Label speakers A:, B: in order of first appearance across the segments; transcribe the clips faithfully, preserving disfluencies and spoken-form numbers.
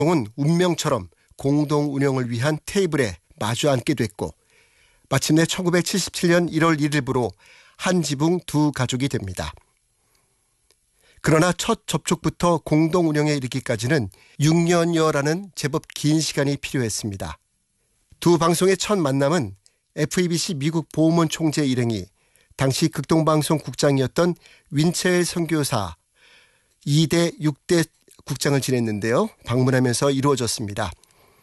A: 은 운명처럼 공동 운영을 위한 테이블에 마주 앉게 됐고 마침내 천구백칠십칠 년 일월 일일부로 한 지붕 두 가족이 됩니다. 그러나 첫 접촉부터 공동 운영에 이르기까지는 육 년여라는 제법 긴 시간이 필요했습니다. 두 방송의 첫 만남은 에프이비씨 미국 보우먼 총재 일행이 당시 극동방송 국장이었던 윈첼 선교사 이 대 육 대 국장을 지냈는데요. 방문하면서 이루어졌습니다.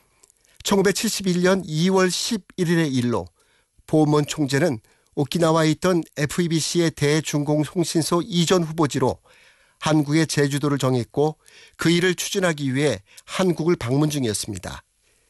A: 천구백칠십일 년 이월 십일일의 일로 보우먼 총재는 오키나와에 있던 에프이비씨의 대중공통신소 이전 후보지로 한국의 제주도를 정했고 그 일을 추진하기 위해 한국을 방문 중이었습니다.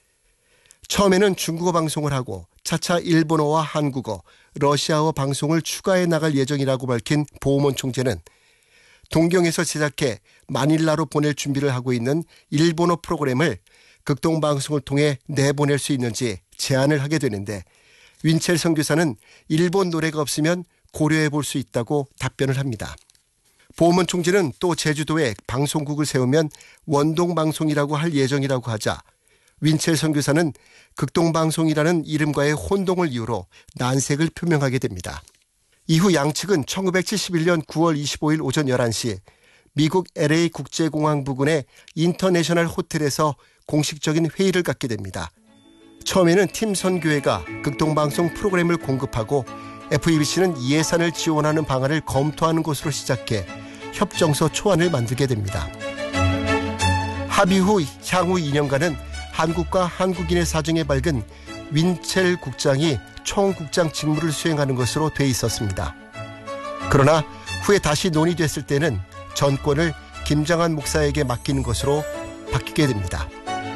A: 처음에는 중국어 방송을 하고 차차 일본어와 한국어, 러시아어 방송을 추가해 나갈 예정이라고 밝힌 보우먼 총재는 동경에서 제작해 마닐라로 보낼 준비를 하고 있는 일본어 프로그램을 극동방송을 통해 내보낼 수 있는지 제안을 하게 되는데 윈첼 선교사는 일본 노래가 없으면 고려해 볼 수 있다고 답변을 합니다. 보우먼 총재는 또 제주도에 방송국을 세우면 원동방송이라고 할 예정이라고 하자 윈첼 선교사는 극동방송이라는 이름과의 혼동을 이유로 난색을 표명하게 됩니다. 이후 양측은 천구백칠십일 년 구월 이십오일 오전 열한 시 미국 엘에이 국제공항 부근의 인터내셔널 호텔에서 공식적인 회의를 갖게 됩니다. 처음에는 팀 선교회가 극동방송 프로그램을 공급하고 에프이비씨는 예산을 지원하는 방안을 검토하는 것으로 시작해 협정서 초안을 만들게 됩니다. 합의 후 향후 이 년간은 한국과 한국인의 사정에 밝은 윈첼 국장이 총국장 직무를 수행하는 것으로 돼 있었습니다. 그러나 후에 다시 논의됐을 때는 전권을 김장한 목사에게 맡기는 것으로 바뀌게 됩니다.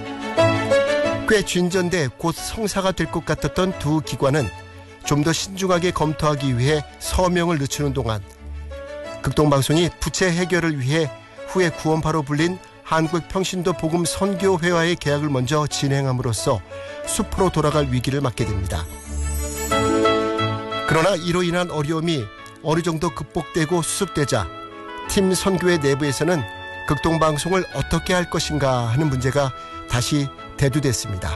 A: 꽤 진전돼 곧 성사가 될 것 같았던 두 기관은 좀 더 신중하게 검토하기 위해 서명을 늦추는 동안 극동방송이 부채 해결을 위해 후에 구원파로 불린 한국평신도 복음 선교회와의 계약을 먼저 진행함으로써 수포로 돌아갈 위기를 맞게 됩니다. 그러나 이로 인한 어려움이 어느 정도 극복되고 수습되자 팀 선교회 내부에서는 극동방송을 어떻게 할 것인가 하는 문제가 다시 대두됐습니다.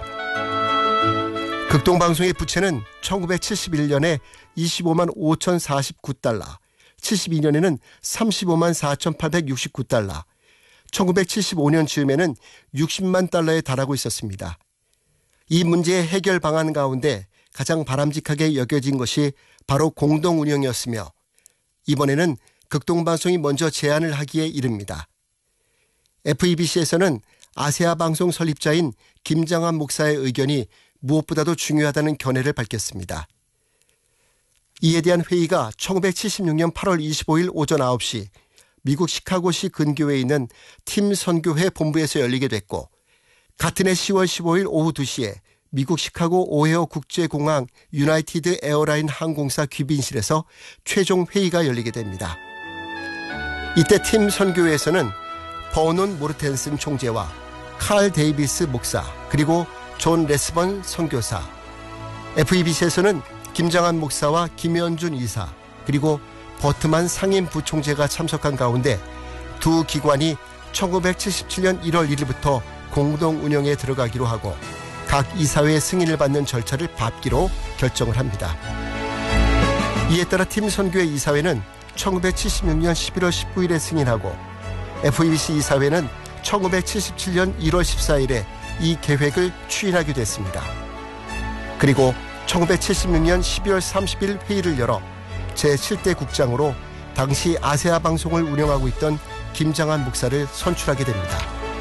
A: 극동방송의 부채는 천구백칠십일 년에 이십오만 오천사십구 달러, 칠십이 년에는 삼십오만 사천팔백육십구 달러, 천구백칠십오 년 즈음에는 육십만 달러에 달하고 있었습니다. 이 문제의 해결 방안 가운데 가장 바람직하게 여겨진 것이 바로 공동 운영이었으며 이번에는 극동방송이 먼저 제안을 하기에 이릅니다. 에프이비씨에서는 아세아 방송 설립자인 김장한 목사의 의견이 무엇보다도 중요하다는 견해를 밝혔습니다. 이에 대한 회의가 천구백칠십육 년 팔월 이십오일 오전 아홉 시 미국 시카고시 근교에 있는 팀 선교회 본부에서 열리게 됐고 같은 해 시월 십오일 오후 두 시에 미국 시카고 오헤어 국제공항 유나이티드 에어라인 항공사 귀빈실에서 최종 회의가 열리게 됩니다. 이때 팀 선교회에서는 버논 모르텐슨 총재와 칼 데이비스 목사 그리고 존 레스번 선교사, 에프이비씨에서는 김장한 목사와 김현준 이사 그리고 버트만 상임 부총재가 참석한 가운데 두 기관이 천구백칠십칠 년 일월 일일부터 공동 운영에 들어가기로 하고 각 이사회의 승인을 받는 절차를 밟기로 결정을 합니다. 이에 따라 팀 선교회 이사회는 천구백칠십육 년 십일월 십구일에 승인하고 에프이비씨 이사회는 천구백칠십칠 년 일월 십사일에 이 계획을 추인하게 됐습니다. 그리고 천구백칠십육 년 십이월 삼십일 회의를 열어 제칠 대 국장으로 당시 아세아 방송을 운영하고 있던 김장한 목사를 선출하게 됩니다.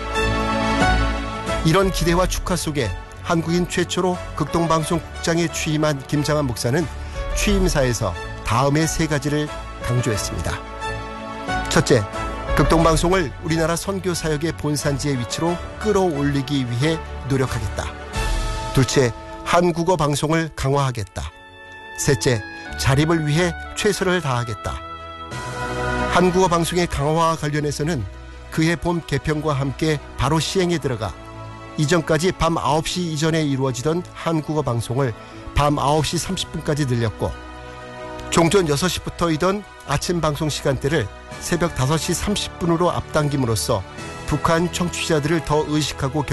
A: 이런 기대와 축하 속에 한국인 최초로 극동방송 국장에 취임한 김장한 목사는 취임사에서 다음의 세 가지를 강조했습니다. 첫째, 극동방송을 우리나라 선교사역의 본산지의 위치로 끌어올리기 위해 노력하겠다. 둘째, 한국어 방송을 강화하겠다. 셋째, 자립을 위해 최선을 다하겠다. 한국어 방송의 강화와 관련해서는 그해 봄 개편과 함께 바로 시행에 들어가 이전까지 밤 아홉 시 이전에 이루어지던 한국어 방송을 밤 아홉 시 삼십 분까지 늘렸고 종전 여섯 시부터이던 아침 방송 시간대를 새벽 다섯 시 삼십 분으로 앞당김으로써 북한 청취자들을 더 의식하고